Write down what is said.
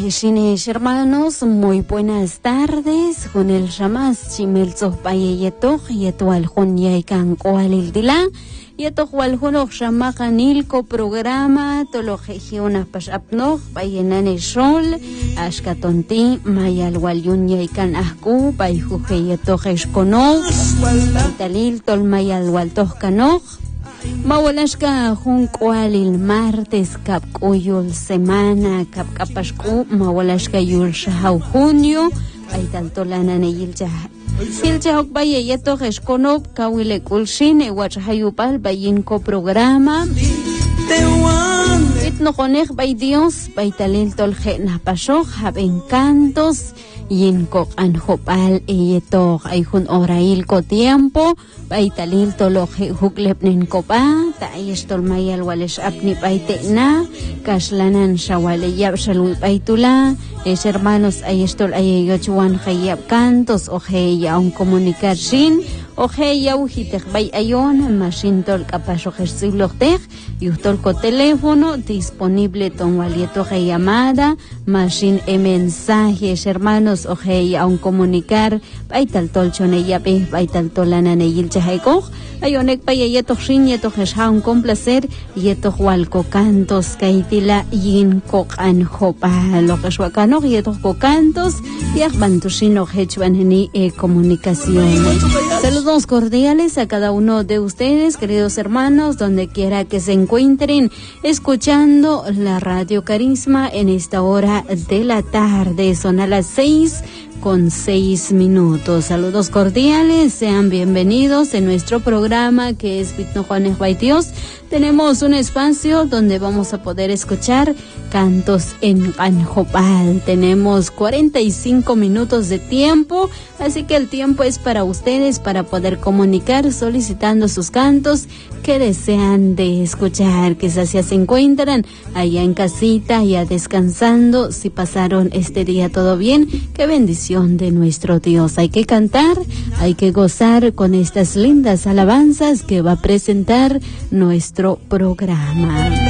Shines hermanos, muy buenas tardes. Con el Shamas Chimelzo Payeto, Yetual Junya y Cancoal el Dila, Yetual Juno Shamacanilco programa, Tologegiona Pashapno, Payenane Shol, Ashkatonti, Mayal Walyunya y Canascu, Payjuje Yetojescono, Italil Tolmayal Waltoscano. Mawalashka junkwal el martes kapkuyul semana kapkapashku mawalashka yul shahau junio aitaltolana ne Ilchahok baye yeto geskonop kawile kulshin ewachayupal bayinko programa itno konek bay Dios baitalil tolje napashok hab encantos Yinkok anjopal eyetok ayjun orail ko tiempo baitalil toloje huklepnin kopa ta ayestol mayal walesh apni baitena kaslanan shawale yab shalui baitula hermanos ayestol ayeyochuan hayab cantos ojeya un comunicar shin ojeya ujitek bay ayon mashintol kapasho jersilojtek yustol ko teléfono disponible ton walieto llamada mashin mensajes hermanos ojeya un comunicar baital tolchoneya pe baital tolana neyil chahaiko ayonek payeyetok shin yetok un complacer yetok walko cantos kaitila yinkok anjopa lo que suakanok yetok ko cantos yak bantushin ojechuan ni comunicación. Saludos cordiales a cada uno de ustedes, queridos hermanos, donde quiera que se encuentren escuchando la Radio Carisma en esta hora de la tarde. Son a las 6:06. Saludos cordiales, sean bienvenidos en nuestro programa que es Vitno Juanes by Dios. Tenemos un espacio donde vamos a poder escuchar cantos en Anjopal. Tenemos 45 minutos de tiempo, así que el tiempo es para ustedes para poder comunicar solicitando sus cantos que desean de escuchar. Quizás ya se encuentran allá en casita, ya descansando. Si pasaron este día todo bien, qué bendición de nuestro Dios. Hay que cantar, hay que gozar con estas lindas alabanzas que va a presentar nuestro programa.